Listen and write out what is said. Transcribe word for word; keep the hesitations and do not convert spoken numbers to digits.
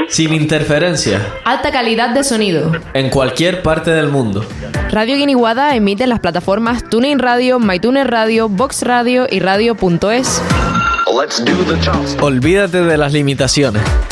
Sin interferencia. Alta calidad de sonido. En cualquier parte del mundo. Radio Guiniguada emite en las plataformas TuneIn Radio, MyTuner Radio, Vox Radio y radio punto es. Olvídate de las limitaciones.